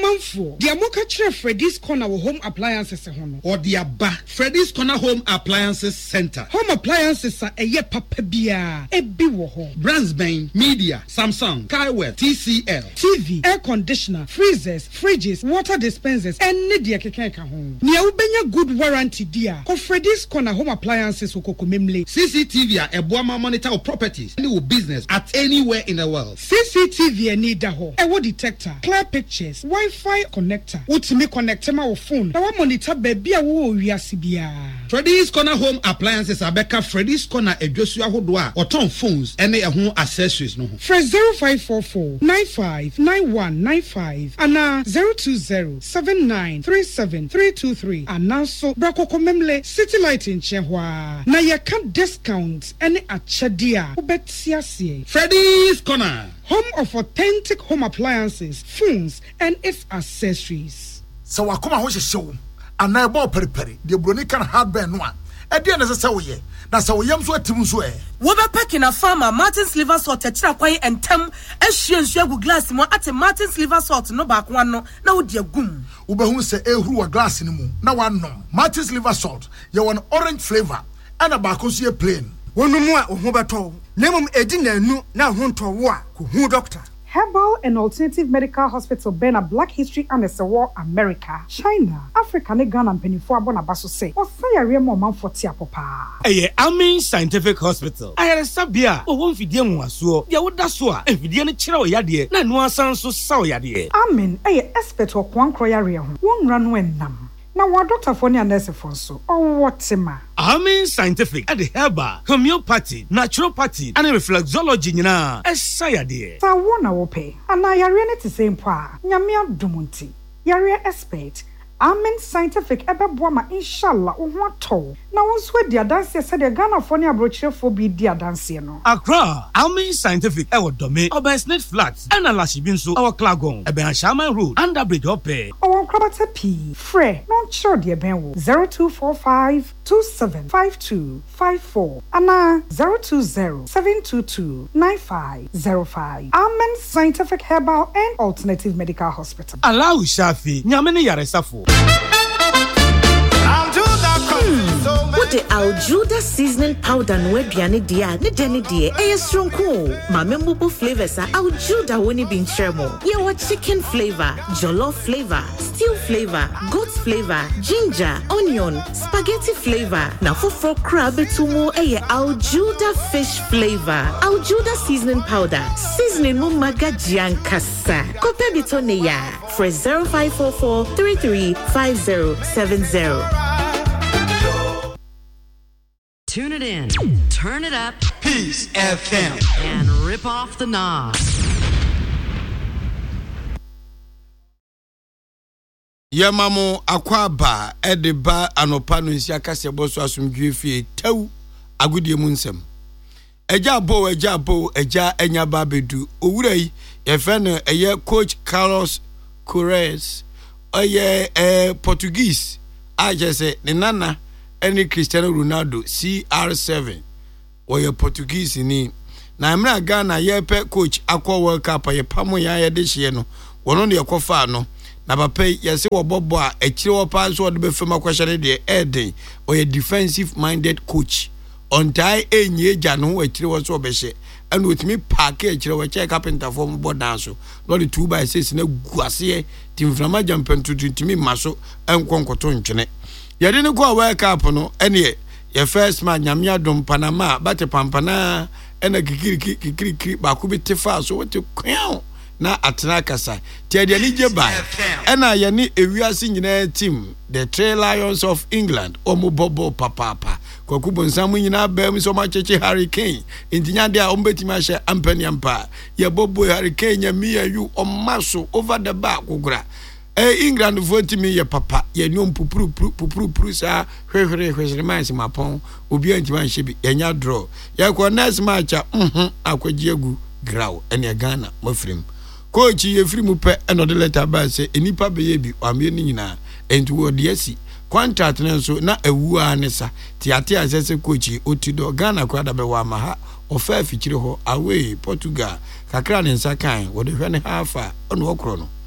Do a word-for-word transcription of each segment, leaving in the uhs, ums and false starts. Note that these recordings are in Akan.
Amanfo, the Amoka Chere Freddy's Corner home appliances hono. Or the Abba Freddy's Corner Home Appliances Center. Home appliances are a ye papa bia, e biwo home. Brandsbane, Media, Samsung, Kaiwell, T C L, T V, air conditioner, freezers, fridges, water dispensers, and media kekeka home. Nia ubenya good warranty dia. Ko Freddy's Corner Home Appliances ukoko memle. C C T V a ebuama monitor of properties, any business at anywhere in the world. C C T V e need da ho. Ewo detector, clear pictures, Wi-Fi connector. Utimi connect ma wo phone. Na wa monitor baby a wo wiase bia. Freddy's Corner Home Appliances abeka Freddy's Corner edwosu ahodo a oton phones ene ehun accessories no ho. Fresh zero five four four nine five nine one nine five ana zero two zero seven nine three seven three two three ana so brakoko memle City Light in Chehwa. Na ye can discount any achadia ubetiasie. Freddy's Corner, home of authentic home appliances, phones and its accessories. So wakoma ho show ana ebo periperi de broni kan hardware no a e de na se woye na se woyam so atim so e wo be packing a farmer Martin's liver salt e kira kwan entem ehwie nsu agu glass mo ate Martin's liver salt no ba kwa no na wo de agum wo be hu se ehuru wa glass ni mu na wanom. Martin's liver salt ye won orange flavor ana ba ko so plain wonumu a ohu beto nemum edi nanu na ho ntowo a ko hu doctor. Herbal and Alternative Medical Hospital Bena Black History and the War America, China, Africa, ne Ghana and Penifua Bonabaso say, or Fire Remo Man for Tiapopa. Aye, Amin Scientific Hospital. I had a sabia, or one Fidian was so, Yawudaswa, and Fidian Chiro Yadi, Nanua Sanso Sao Yadi. Amin, aye, expert or Kwan Croyaria, one run when nam. Now, what Doctor Fonia Nurse Fonso, or what Sima? Amin Scientific at the Herbal, Homeopathy, Naturopathy, and Reflexology, na, as Sayadi. Sa wona wo pe, ana yare te same pa, nyamia dumunti. Yare expert, Amin Scientific ebe boama inshallah wo ho ato. Na wonso dia dance said the Ghana Fonia brochure for be dia dance no. Accra, Amin Scientific e wo dome, Obersnet Flats, and Alashibinso, our Klagon, Ebe Shaman Road, Underbridge Ope. O Krabata P, Fre, non sure dia ben wo zero two four five two seven five two five four ana zero two zero seven two two nine five zero five. Amen Scientific Herbal and Alternative Medical Hospital. Allow Shafi, Nyamene Yaresafo. What the Aljuda seasoning powder no aduane dia ne de ne de e stronko ma membubu flavors are Aljuda woni bin cheremo ye wa chicken flavor, jollof flavor, stew flavor, goat flavor, ginger, onion, spaghetti flavor na foforo crab tumu e Aljuda fish flavor. Aljuda seasoning powder seasoning no magajian kasa kope bitone ya for zero five four four three three five zero seven zero. Tune it in, turn it up, Peace F M, and rip off the knob. Yamamo akwaba edeba anopa no nsia kase boso asumdwe fie taw agudie mu nsem. Eja bo eja bo eja enya ba bedu owura yi ye fe no eye coach Carlos Corres oye eh Portuguese ajese ne nana any Cristiano Ronaldo C R seven or your Portuguese ni na amra Ghana ye pe coach akwa World Cup ye pamo ya ye de hye no wono ne yakofa no na papa ye se wo bobo a ekire wo pa so de be fema kwahye de eden or your defensive minded coach on tie enye gya no ekire wo so be hye and with me park ekire wo check carpenter form board down so no the two by six na guase tim frama jampentu timi maso enkonkoto ntwene yede ne go World Cup no ene ye first man nyamia dom Panama bate pampana ena kikiri kikiri ba ku bitifa so wote kwan na atena kasa tie de ni jeba ena ye ni ewiase nyina team the Trail Lions of England omo bobo papapa kwaku bonsamu nyina ba mi so ma cheche Hurricane intinya de a ombetimi ahye ampani ampa ye bobo Hurricane nyamia yu omaso over the back kugura. Eh England vote me ye papa ye nyom pupuru pupuru pupuru sa hwehwere hwehwere mansi mapon obi antima nhye bi enya draw ye ko next match mhm akwaji egu graw ene Ghana mafrim coach ye frimu pe eno de letter ba se enipa be ye bi amye ni nyina entu wo de asi contract ne so na awu anesa tiate asese coach otido Ghana kwa da be wa maha ofa afikire ho away Portugal kakra ne nsa kan wo de hwe ne hafa ono okro no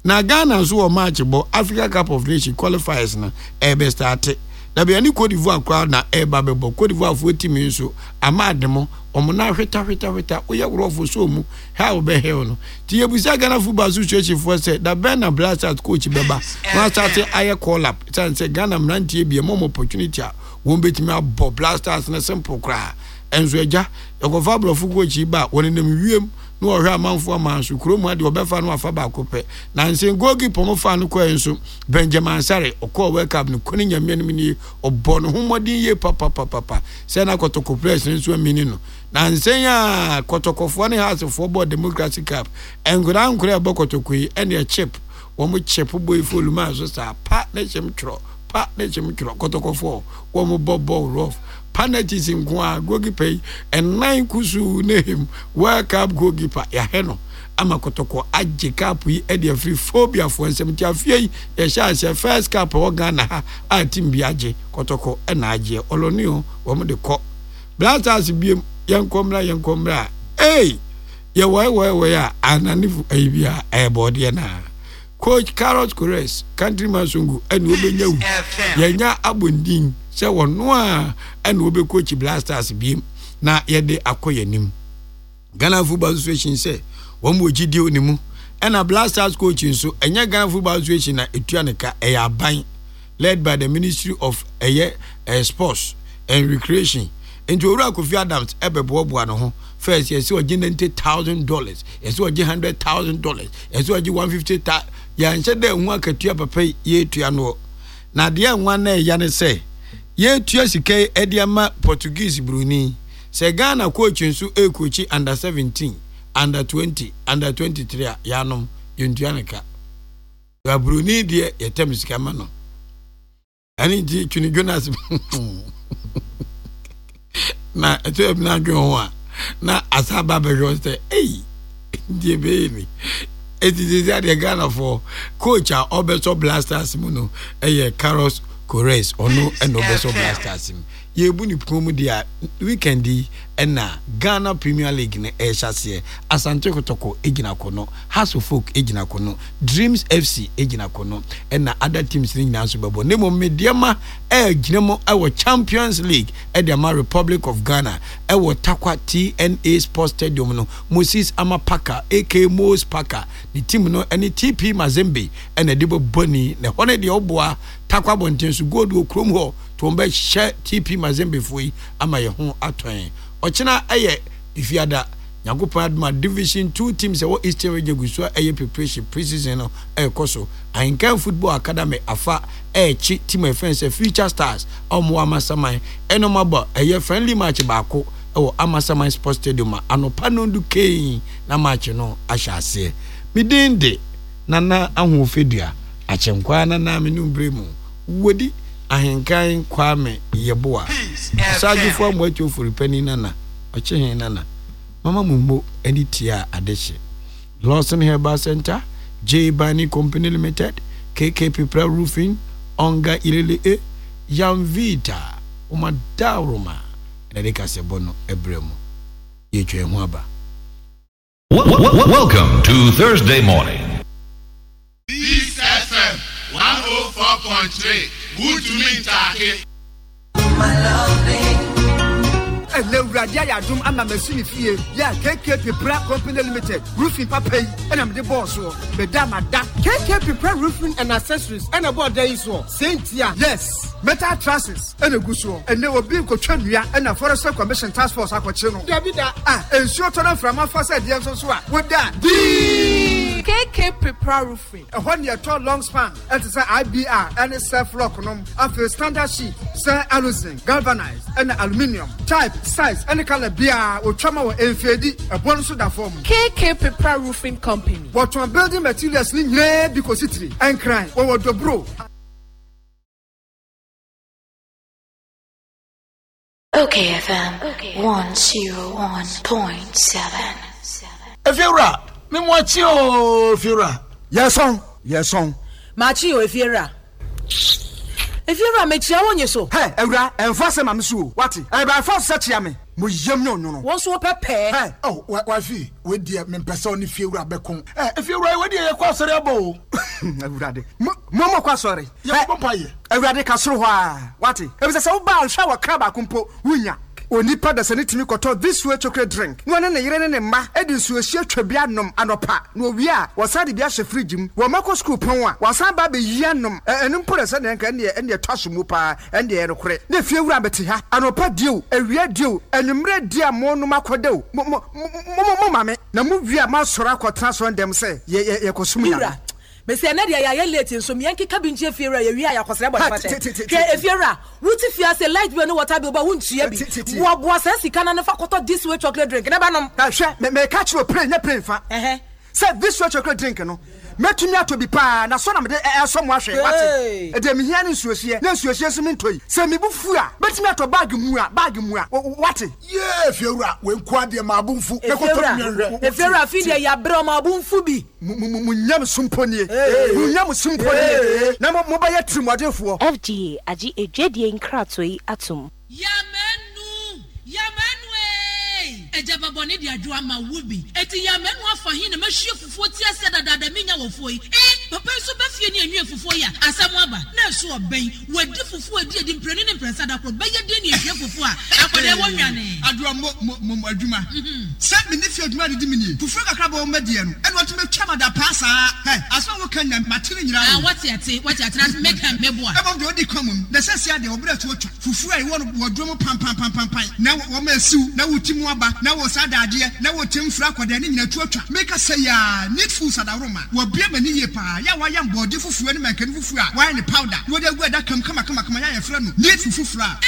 na Ghana so o match bo Africa Cup of Nations qualifiers na e be start na be ani Cote d'Ivoire crowd na e ba be bo Cote d'Ivoire fo team nso amademo omo na hweta hweta hweta oye grofo so mu ha obe he no ti yebusa Ghana Football Association for say da Ben na Blasters coach beba na start aye call up tan say Ghana mrantie bi mo opportunity a won betimi abo Blasters na simple kra enzo eja yokofa brofo coach ba wonenem wiem no ohwe amanfo amanso kromu ade obefa no afa ba kope na nsen goalkeeper mo fa no kwa enso Benjamin Sare okọ World Cup no koni nyame no ni obọ no homodin ye papa papa papa se na kotoko press nso amini no na nsen ya kotokofo ne house for board democracy cup engura nkura ebo kotoko yi ene chip wo mo chip boy folu ma so sa pa na chem tro pa na chem tro kotokofo wo mo bobo rough penalties in kwa goalkeeper and nine kusu name World Cup goalkeeper ya heno ama kotoko aje cup yi e de free phobia for nsem ti afie ya sha sha first cup o Ghana ha a team bi aje kotoko e na aje olonio wo mo de ko Blasters biem yankomra yankomra eh ye wai wai wai ya ananifu aibia e body na coach Carlos Corres countryman sungu eni obenyawu yenya abondin se wono a eni obe coach Blasters biem na yede akoyanim Ghana Football Association say won mo gidi onimu ena Blasters coach nso enya Ghana Football Association na etuaneka eya aban led by the Ministry of Eye uh, Sports and Recreation into Ora Kofi Adams ebebobo no ho first yes o gi ninety thousand dollars yes o gi one hundred thousand dollars yes o gi one hundred fifty thousand ya nche de hu akatua papa ye tua no na de anwa na ya ne say ye tua sika ediama Portuguese Bruni se Ghana coach nso e coach under seventeen under twenty under twenty-three ya nom yuntuaneka ya Bruni de yetem sika ma no ani di tuni Jonas na eto ebna dwo a na asaba be joste eh die be it is the Ghana for coach a Obeso Blasters mu no eh Carlos Corres ono and Obeso Blasters ye bu ni promo dia weekend na Ghana Premier League ne e chase Asante Kotoko egina kono House of Folk egina kono Dreams F C egina kono na other teams ni nyina so bebo ne mo mediama e ginamo e wo Champions League e the Republic of Ghana e wo Takwa T N A Sports Stadium no Moses Amapaka aka Mos Paka the team no any T P Mazembe e na debo boni ne hone de oboa Takwa bonten so gold wo krom ho to mbe share T P Mazembe foi ama ye ho atwen ochina eye ifiada nyagopa adma division two teams e wo Eastern Region guso eye preparation preseason no e koso Ankan Football Academy afa e chi team offense Future Stars omo amasaman eno mabo eye friendly match baako e wo amasaman Sports Stadium anopa no ndu kei na match no ahyase midinde nana ahofedua achenkwa na na menu bremu wodi ahenkan Kwame Yeboa Saju for mwacho for penny nana oche nana mama mumbo editia adeshe Lawson Herbal Center J Bani Company Limited K K Pipra Roofing Onga Ilele E Yamvita Umadaruma Nadeka Sebono Ebremo Yechwe Mwaba. Welcome to Thursday morning. Peace F M one oh four point three. Good to meet Taki. My loving. And the Radia Yadum and Mamasini Fie, ya K K Pipra Company Limited, Roofing Papa, and I'm the boss, Madame Dam, K K Pipra Roofing and Accessories, and about days, Saint Ya, yes, metal trusses, and a gusso, and there will be Cochonia and a Forest Commission Task Force Aquachino. Davida, ah, and short on from our first ideas also. With that, K K Pipra Roofing, a one year tall long span, and it's I B R and a self lock on after standard sheet, Sir Alusin, galvanized, and aluminium, type. Size any color beer or trauma or enfedi a bonus of that form. K K Pipra Roofing Company. What one building materials in here because it's and crying or the bro. Okay, F M one zero one point seven. If you're right, me watch you if you're right. Yes, song, yes, song. Machi if you're right. If you're a match, I want you so. Hey, Eura, and Fossa Mamsu, what? I buy first such yammy. Mujam no no. What's what pay? Hey, oh, what wifey, with dear men person if you're a becon. If you're right, what do you cross the elbow? awurade mo mo kwa sorry ya papa ye awurade ka soro hɔ a wate e be sɛ wo ba nhwa wɔ kra ba kompo wunya onipa da sɛ ne timi kɔtɔ this way chocolate drink no ne ne yere ne ne mma e di nsuohie twa bia nom anopa no owie a wɔsa de bia hye fridge mu wɔ makɔ school pon a wɔsa ba be yia nom ɛno mpo sɛ ne nka ne ne tɔhye mu pa ɛne yɛ rekore ne fie wura bete ha anopa dio awia dio anwumre dia mo nom akɔdew mo mo mo mame na mu wie a ma sɔra akɔtra so ndɛm sɛ yɛ yɛ kɔsum ya Bese na dia ya late nso me yanki kabinje fiera ya wi ya kwasere bɔ fate ke efiera wuti fia se light bill no water bill ba wuntua bi wo bo asa sika na fa kɔtɔ this way chocolate drink na ba nom na hwɛ me me catch you pray nya pray fa eh say this way chocolate drink no metumi ato bi pa na so na me de ɛso mo ahwɛ wate e de me hia ne nsuohie na nsuohie so me ntoi se me bu fu a betumi ato bag mu a bag mu a wate ye fiewura we nko ade ma abunfu me ko to me nhwɛ efiera fi de ya bre ma abunfu bi munyam sumponie munyam sumponie na mo ba ya trimodefo F D A agi edwedie nkratoi atom yamenu yamenu eh ejaba boni dia dwo ama wubi eti yamenu afa hin na mahwie fufuo ti ase dadada menya wofo yi eh papa so ba fie ne anwie fufuo ya asam aba na so oben wadi fufuo adi adi mprenu ne mpresa da kro ba ye de ne ahwie fufuo a akode wo nwane adwo mo mo adwuma se me ne fie adwuma de mi ni fufuo kakra ba wo madie no ene wato metwa mada pasa he aso wo kan na matene nyira ah wati ate wati ate na make am meboa e bom de odi komum na se se ade obra to otwa fufuo ai wo wo dwo mo pam pam pam pam pam na wo ma siw na wo timu aba na wo sadade na wo temfra kwada ne nyina to otwa make say ya need food sadaroma wo bia mani ye pa ya wa yam body fufuo ne mankani fufuo a wa ne powder wo de gu da kam kama kama kama ya yefra no need fufuo a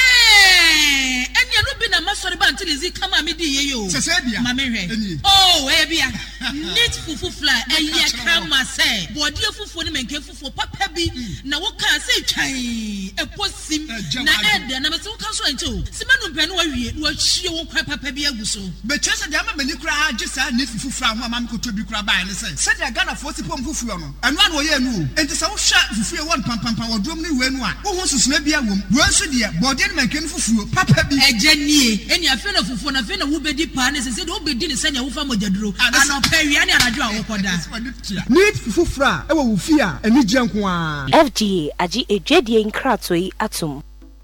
eh enya no bi na masori ba ntilizi kama me di ye yo se se bia ma me hwe oh eh bia need fufuo a eye kama say body fufuo ne mankani fufuo papa bi na wo kan say twan eposim na ede na me se wo kan so ento simanu mpe no wa wie wo hie wo kwa papa bi aguso be chese de ama mani kura agisa need fufuo a ho ama me ko to bi kura ba ne say se de Ghana forty pom fufuo no eno an wo ye nu enti se wo hwa fufuo won pam pam pam wodrom ne we nu a wo ho susuna bia wom wo nso de body ne mankani fufuo papa bi ejanie eni afi na fufuo na afi na wo bedi pa ne se se de wo bedi ne se ne wo fa mogyaduro ana pawia ne anadwo a wo koda need fufuo a e wo wo fi a eni gye nko a F D A agi edwedie nkratoi atom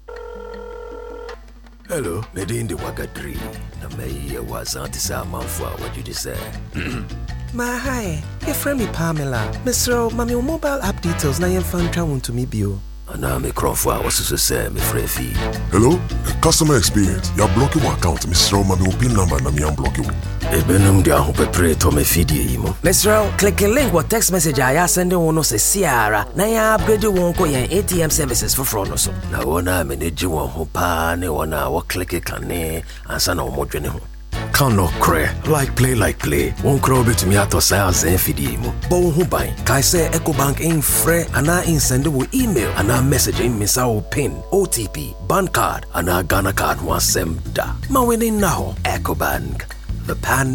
Hello, Medindi Wagadri. Na me was antisa manfwa what you just said. Ma hi, your friend me Pamela. Mister Mami mobile app details na yen fan travel to me bio. Ana me crofwa was so say me free fee. Hello, customer experience. You blocking my account, Mister Mami pin number na me am blocking. Ebenum dia ho pepre to me feedie imo. Mister click a link what text message I send one no se siara. Na ya upgrade won ko yen A T M services for front no so. Na wona me ne ji won ho pa ne wona wo click kane ansa na wo dwene ho. Cannot cray like play like play. Won't crow bit me ato sales and feedie mo. Bo hu ban. Kai say EcoBank in free ana in send wo email ana message in misa wo pin O T P bank card ana Ghana card one sem da. Ma winning now EcoBank. The pan